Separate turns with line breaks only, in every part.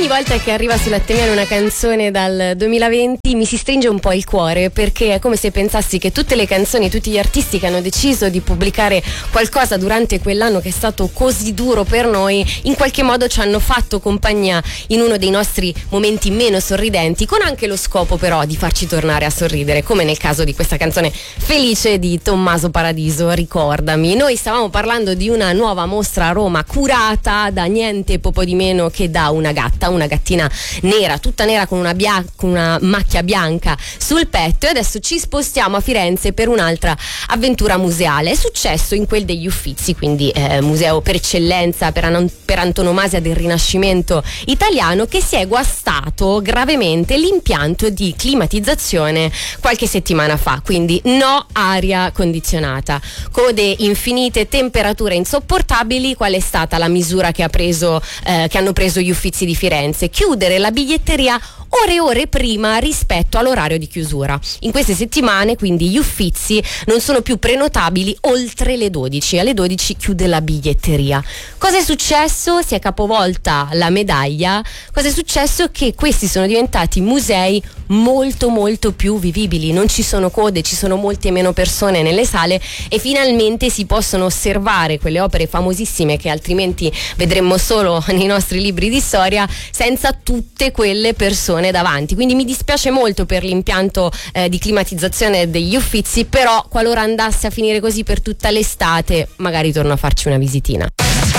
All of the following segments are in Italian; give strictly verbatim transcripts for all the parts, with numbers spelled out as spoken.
Ogni volta che arriva su Latte Miele una canzone dal duemilaventi mi si stringe un po' il cuore, perché è come se pensassi che tutte le canzoni, tutti gli artisti che hanno deciso di pubblicare qualcosa durante quell'anno che è stato così duro per noi, in qualche modo ci hanno fatto compagnia in uno dei nostri momenti meno sorridenti, con anche lo scopo però di farci tornare a sorridere, come nel caso di questa canzone Felice di Tommaso Paradiso, Ricordami. Noi stavamo parlando di una nuova mostra a Roma curata da niente poco di meno che da una gatta, una gattina nera, tutta nera con una, bia- con una macchia bianca sul petto, e adesso ci spostiamo a Firenze per un'altra avventura museale. È successo in quel degli Uffizi, quindi eh, museo per eccellenza, per, an- per antonomasia del Rinascimento italiano, che si è guastato gravemente l'impianto di climatizzazione qualche settimana fa, quindi no aria condizionata, code infinite, temperature insopportabili. Qual è stata la misura che ha preso eh, che hanno preso gli Uffizi di Firenze? Chiudere la biglietteria ore e ore prima rispetto all'orario di chiusura. In queste settimane quindi gli Uffizi non sono più prenotabili oltre le dodici. Alle dodici chiude la biglietteria. Cosa è successo? Si è capovolta la medaglia. Cosa è successo? Che questi sono diventati musei molto molto più vivibili, non ci sono code, ci sono molte meno persone nelle sale e finalmente si possono osservare quelle opere famosissime che altrimenti vedremmo solo nei nostri libri di storia, senza tutte quelle persone davanti. Quindi mi dispiace molto per l'impianto eh, di climatizzazione degli Uffizi, però qualora andasse a finire così per tutta l'estate, magari torno a farci una visitina.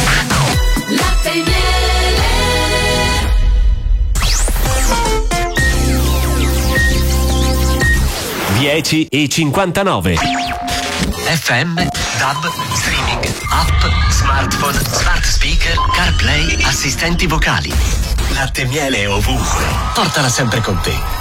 dieci e cinquantanove.
F M, D A B, streaming, app, smartphone, smart speaker, CarPlay, assistenti vocali. Latte Miele ovunque. Portala sempre con te.